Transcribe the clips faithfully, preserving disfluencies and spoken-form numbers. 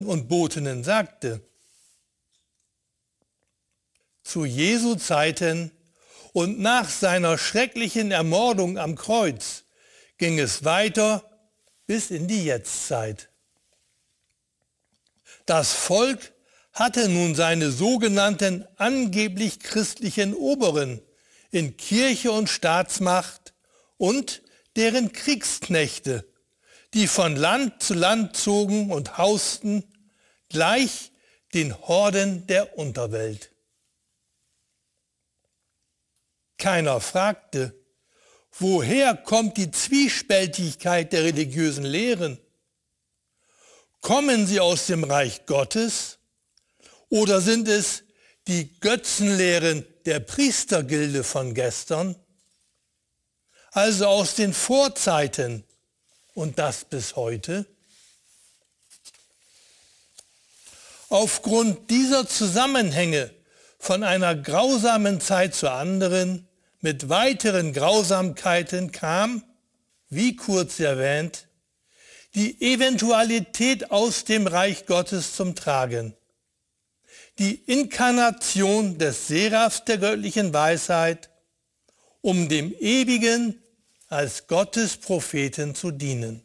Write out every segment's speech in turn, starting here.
und Botinnen sagte. Zu Jesu Zeiten und nach seiner schrecklichen Ermordung am Kreuz ging es weiter bis in die Jetztzeit. Das Volk hatte nun seine sogenannten angeblich christlichen Oberen in Kirche und Staatsmacht und deren Kriegsknechte, die von Land zu Land zogen und hausten, gleich den Horden der Unterwelt. Keiner fragte, woher kommt die Zwiespältigkeit der religiösen Lehren? Kommen sie aus dem Reich Gottes oder sind es die Götzenlehren der Priestergilde von gestern? Also aus den Vorzeiten und das bis heute? Aufgrund dieser Zusammenhänge von einer grausamen Zeit zur anderen mit weiteren Grausamkeiten kam, wie kurz erwähnt, die Eventualität aus dem Reich Gottes zum Tragen. Die Inkarnation des Seraphs der göttlichen Weisheit, um dem Ewigen als Gottes Propheten zu dienen.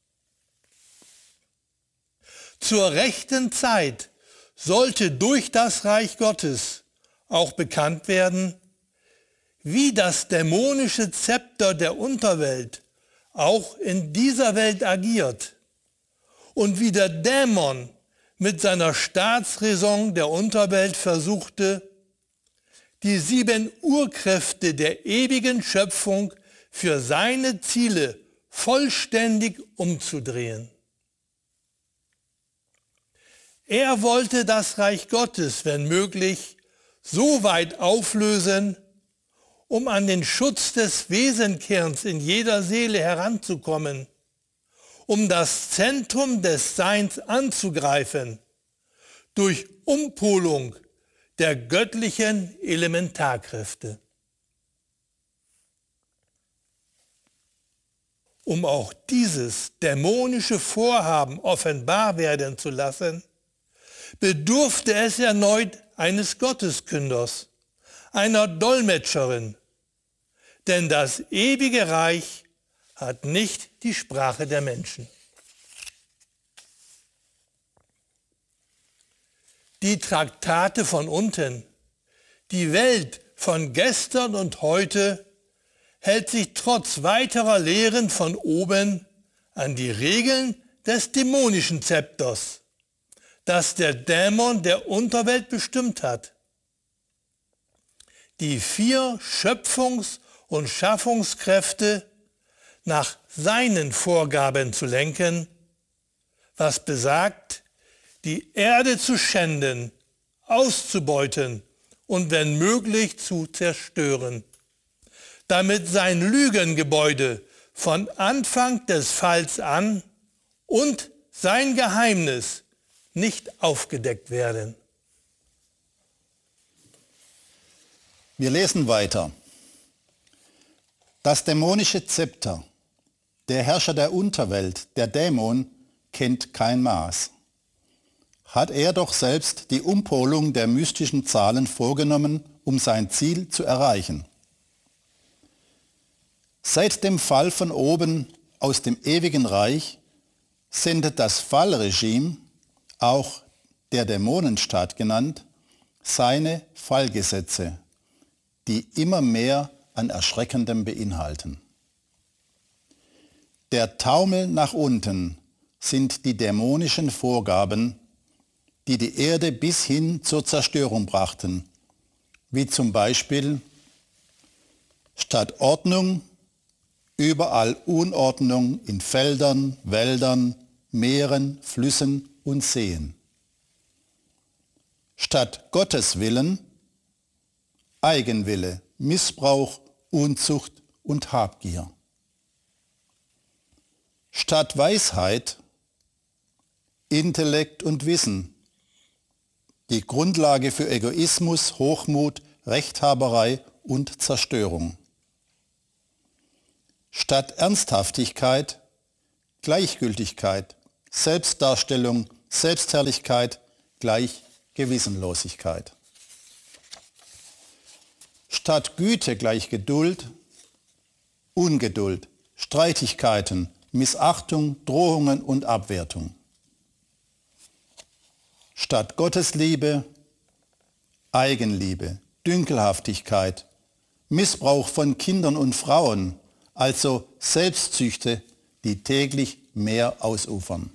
Zur rechten Zeit sollte durch das Reich Gottes auch bekannt werden, wie das dämonische Zepter der Unterwelt auch in dieser Welt agiert und wie der Dämon mit seiner Staatsräson der Unterwelt versuchte, die sieben Urkräfte der ewigen Schöpfung für seine Ziele vollständig umzudrehen. Er wollte das Reich Gottes, wenn möglich, so weit auflösen, um an den Schutz des Wesenkerns in jeder Seele heranzukommen, um das Zentrum des Seins anzugreifen, durch Umpolung der göttlichen Elementarkräfte. Um auch dieses dämonische Vorhaben offenbar werden zu lassen, bedurfte es erneut eines Gotteskünders, einer Dolmetscherin, denn das ewige Reich hat nicht die Sprache der Menschen. Die Traktate von unten, die Welt von gestern und heute, hält sich trotz weiterer Lehren von oben an die Regeln des dämonischen Zepters, das der Dämon der Unterwelt bestimmt hat. Die vier Schöpfungs- und Schaffungskräfte nach seinen Vorgaben zu lenken, was besagt, die Erde zu schänden, auszubeuten und wenn möglich zu zerstören, damit sein Lügengebäude von Anfang des Falls an und sein Geheimnis nicht aufgedeckt werden. Wir lesen weiter. Das dämonische Zepter, der Herrscher der Unterwelt, der Dämon, kennt kein Maß. Hat er doch selbst die Umpolung der mystischen Zahlen vorgenommen, um sein Ziel zu erreichen. Seit dem Fall von oben aus dem ewigen Reich sendet das Fallregime, auch der Dämonenstaat genannt, seine Fallgesetze, die immer mehr an Erschreckendem beinhalten. Der Taumel nach unten sind die dämonischen Vorgaben, die die Erde bis hin zur Zerstörung brachten, wie zum Beispiel statt Ordnung überall Unordnung in Feldern, Wäldern, Meeren, Flüssen und Seen. Statt Gottes Willen Eigenwille, Missbrauch, Unzucht und Habgier. Statt Weisheit Intellekt und Wissen, die Grundlage für Egoismus, Hochmut, Rechthaberei und Zerstörung. Statt Ernsthaftigkeit Gleichgültigkeit, Selbstdarstellung Selbstherrlichkeit gleich Gewissenlosigkeit. Statt Güte gleich Geduld, Ungeduld, Streitigkeiten, Missachtung, Drohungen und Abwertung. Statt Gottesliebe, Eigenliebe, Dünkelhaftigkeit, Missbrauch von Kindern und Frauen, also Selbstsüchte, die täglich mehr ausufern.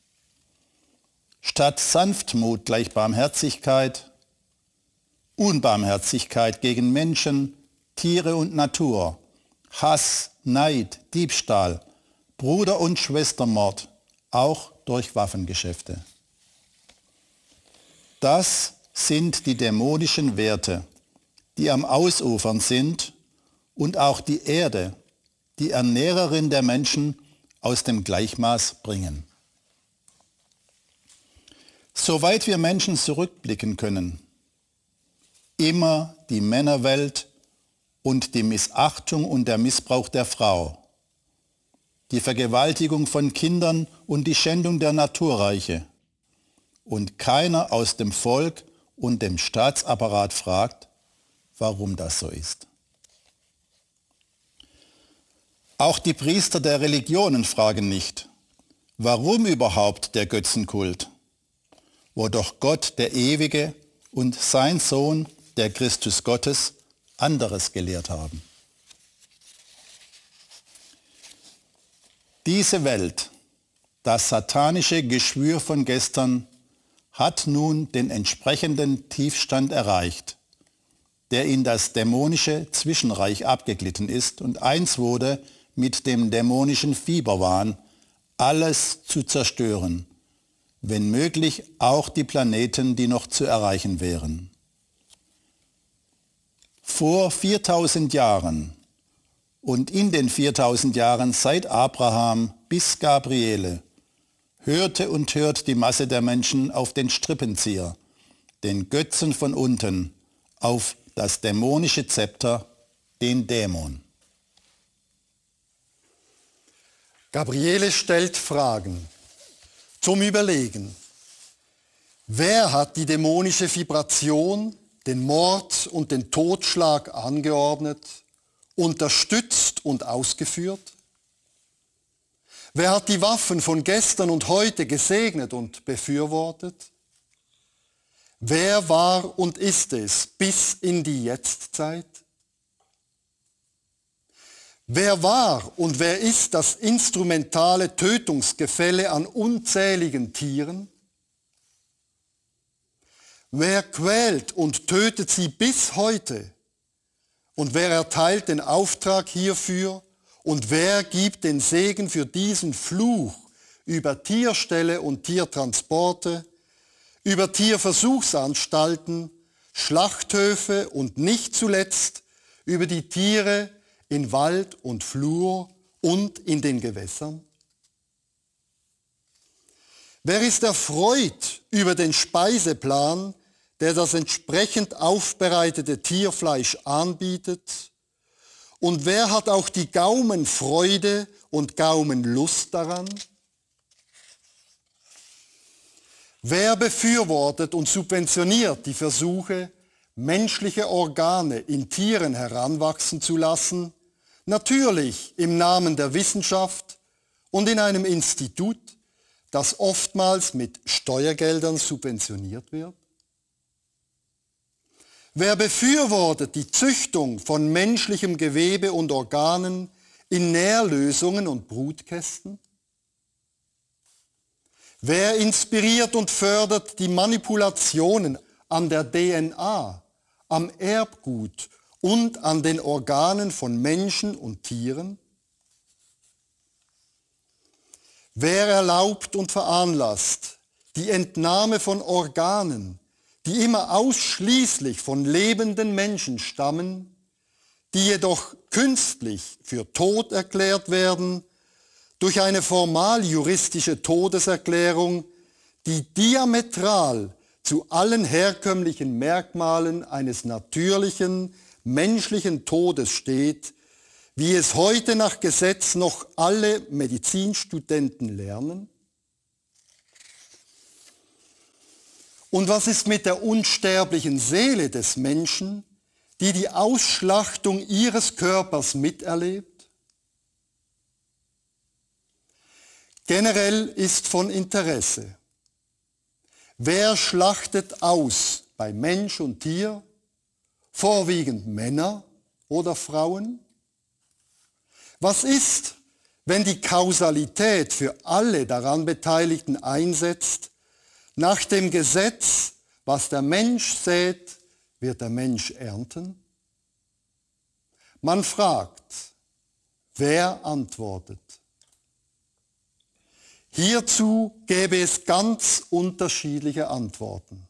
Statt Sanftmut gleich Barmherzigkeit, Unbarmherzigkeit gegen Menschen, Tiere und Natur, Hass, Neid, Diebstahl, Bruder- und Schwestermord, auch durch Waffengeschäfte. Das sind die dämonischen Werte, die am Ausufern sind und auch die Erde, die Ernährerin der Menschen, aus dem Gleichmaß bringen. Soweit wir Menschen zurückblicken können, immer die Männerwelt und die Missachtung und der Missbrauch der Frau, die Vergewaltigung von Kindern und die Schändung der Naturreiche. Und keiner aus dem Volk und dem Staatsapparat fragt, warum das so ist. Auch die Priester der Religionen fragen nicht, warum überhaupt der Götzenkult, wo doch Gott der Ewige und sein Sohn, der Christus Gottes, anderes gelehrt haben. Diese Welt, das satanische Geschwür von gestern, hat nun den entsprechenden Tiefstand erreicht, der in das dämonische Zwischenreich abgeglitten ist und eins wurde mit dem dämonischen Fieberwahn, alles zu zerstören, wenn möglich auch die Planeten, die noch zu erreichen wären. Vor viertausend Jahren und in den viertausend Jahren seit Abraham bis Gabriele hörte und hört die Masse der Menschen auf den Strippenzieher, den Götzen von unten, auf das dämonische Zepter, den Dämon. Gabriele stellt Fragen zum Überlegen. Wer hat die dämonische Vibration, den Mord und den Totschlag angeordnet, unterstützt und ausgeführt? Wer hat die Waffen von gestern und heute gesegnet und befürwortet? Wer war und ist es bis in die Jetztzeit? Wer war und wer ist das instrumentale Tötungsgefälle an unzähligen Tieren? Wer quält und tötet sie bis heute? Und wer erteilt den Auftrag hierfür? Und wer gibt den Segen für diesen Fluch über Tierställe und Tiertransporte, über Tierversuchsanstalten, Schlachthöfe und nicht zuletzt über die Tiere in Wald und Flur und in den Gewässern? Wer ist erfreut über den Speiseplan, der das entsprechend aufbereitete Tierfleisch anbietet? Und wer hat auch die Gaumenfreude und Gaumenlust daran? Wer befürwortet und subventioniert die Versuche, menschliche Organe in Tieren heranwachsen zu lassen, natürlich im Namen der Wissenschaft und in einem Institut, das oftmals mit Steuergeldern subventioniert wird? Wer befürwortet die Züchtung von menschlichem Gewebe und Organen in Nährlösungen und Brutkästen? Wer inspiriert und fördert die Manipulationen an der D N A, am Erbgut und an den Organen von Menschen und Tieren? Wer erlaubt und veranlasst die Entnahme von Organen, die immer ausschließlich von lebenden Menschen stammen, die jedoch künstlich für tot erklärt werden, durch eine formal-juristische Todeserklärung, die diametral zu allen herkömmlichen Merkmalen eines natürlichen, menschlichen Todes steht, wie es heute nach Gesetz noch alle Medizinstudenten lernen? Und was ist mit der unsterblichen Seele des Menschen, die die Ausschlachtung ihres Körpers miterlebt? Generell ist von Interesse: Wer schlachtet aus bei Mensch und Tier? Vorwiegend Männer oder Frauen? Was ist, wenn die Kausalität für alle daran Beteiligten einsetzt? Nach dem Gesetz, was der Mensch sät, wird der Mensch ernten? Man fragt, wer antwortet? Hierzu gäbe es ganz unterschiedliche Antworten.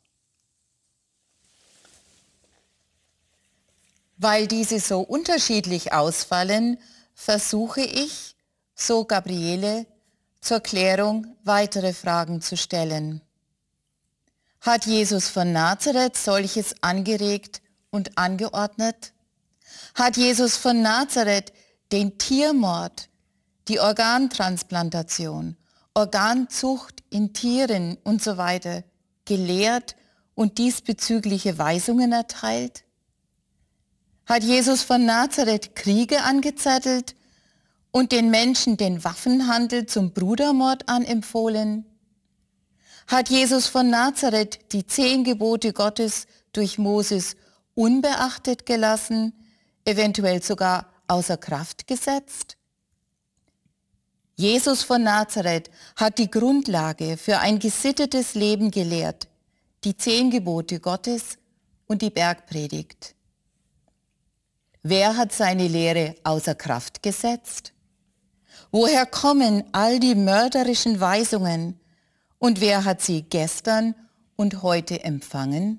Weil diese so unterschiedlich ausfallen, versuche ich, so Gabriele, zur Klärung weitere Fragen zu stellen. Hat Jesus von Nazareth solches angeregt und angeordnet? Hat Jesus von Nazareth den Tiermord, die Organtransplantation, Organzucht in Tieren und so weiter gelehrt und diesbezügliche Weisungen erteilt? Hat Jesus von Nazareth Kriege angezettelt und den Menschen den Waffenhandel zum Brudermord anempfohlen? Hat Jesus von Nazareth die zehn Gebote Gottes durch Moses unbeachtet gelassen, eventuell sogar außer Kraft gesetzt? Jesus von Nazareth hat die Grundlage für ein gesittetes Leben gelehrt, die zehn Gebote Gottes und die Bergpredigt. Wer hat seine Lehre außer Kraft gesetzt? Woher kommen all die mörderischen Weisungen und wer hat sie gestern und heute empfangen?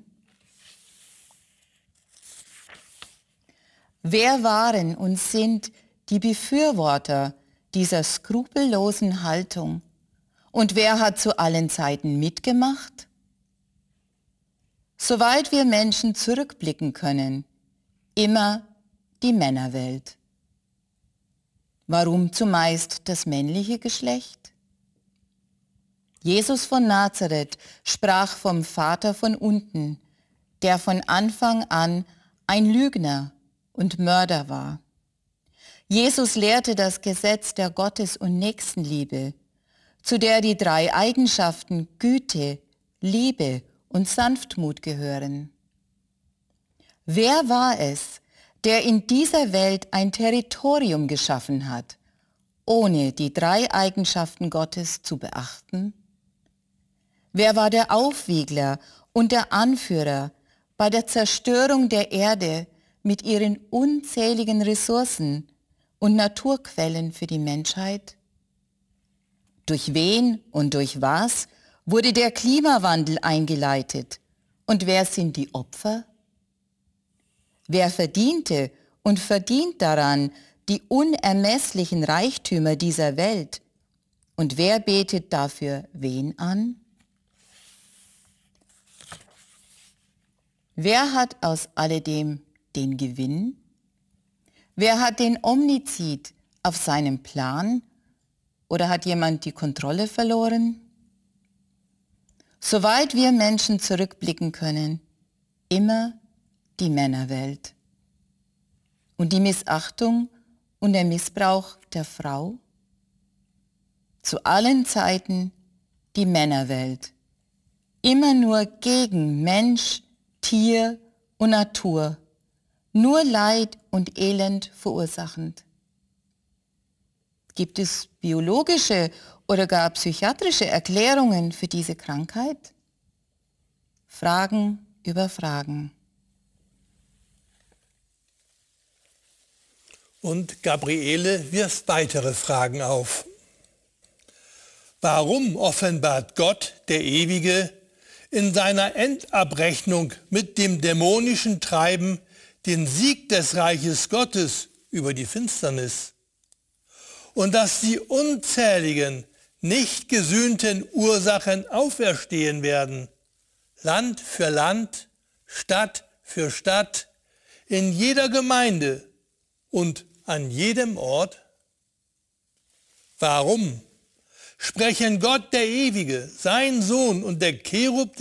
Wer waren und sind die Befürworter dieser skrupellosen Haltung und wer hat zu allen Zeiten mitgemacht? Soweit wir Menschen zurückblicken können, immer die Männerwelt. Warum zumeist das männliche Geschlecht? Jesus von Nazareth sprach vom Vater von unten, der von Anfang an ein Lügner und Mörder war. Jesus lehrte das Gesetz der Gottes- und Nächstenliebe, zu der die drei Eigenschaften Güte, Liebe und Sanftmut gehören. Wer war es, der in dieser Welt ein Territorium geschaffen hat, ohne die drei Eigenschaften Gottes zu beachten? Wer war der Aufwiegler und der Anführer bei der Zerstörung der Erde mit ihren unzähligen Ressourcen und Naturquellen für die Menschheit? Durch wen und durch was wurde der Klimawandel eingeleitet und wer sind die Opfer? Wer verdiente und verdient daran die unermesslichen Reichtümer dieser Welt und wer betet dafür wen an? Wer hat aus alledem den Gewinn? Wer hat den Omnizid auf seinem Plan oder hat jemand die Kontrolle verloren? Soweit wir Menschen zurückblicken können, immer die Männerwelt. Und die Missachtung und der Missbrauch der Frau? Zu allen Zeiten die Männerwelt. Immer nur gegen Mensch, Tier und Natur. Nur Leid und Elend verursachend. Gibt es biologische oder gar psychiatrische Erklärungen für diese Krankheit? Fragen über Fragen. Und Gabriele wirft weitere Fragen auf. Warum offenbart Gott, der Ewige, in seiner Endabrechnung mit dem dämonischen Treiben den Sieg des Reiches Gottes über die Finsternis? Und dass die unzähligen, nicht gesühnten Ursachen auferstehen werden, Land für Land, Stadt für Stadt, in jeder Gemeinde und an jedem Ort? Warum sprechen Gott der Ewige, sein Sohn und der Cherub